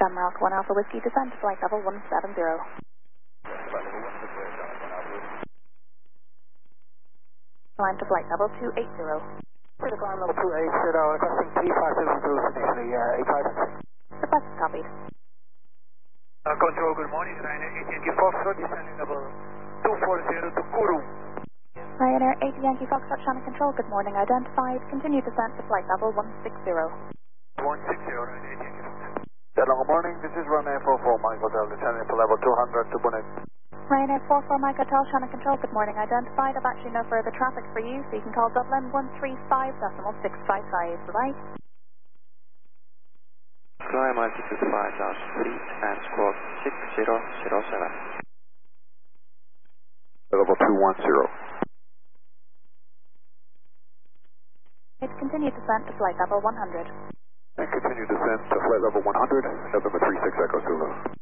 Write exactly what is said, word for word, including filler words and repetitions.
Denmark, one Alpha Whiskey, descend to flight level one seven zero. Climb to flight level two eight zero. To the climb level two eight zero, requesting T five seven two, initially uh, eight five. Request copied. Uh, control, good morning, Ryanair eight Yankee Foxtrot, descending level two four zero to Kourou. Ryanair eight Yankee Foxtrot, channel control, good morning, identified. Continue descent to flight level one six zero. one six zero, Ryanair eight Yankee Foxtrot. Good morning, this is Ryanair four four Mike Hotel, descending to level two hundred to Bunnik. Ryanair four four Mike Hotel, channel control, good morning, identified. I've actually no further traffic for you, so you can call Dublin one three five decimal six five five, bye-bye. Climb altitude five thousand feet and squawk six zero zero seven. Level two one zero. It's continued descent to flight level one hundred. And continue descent to flight level one hundred, November three six Echo Zulu.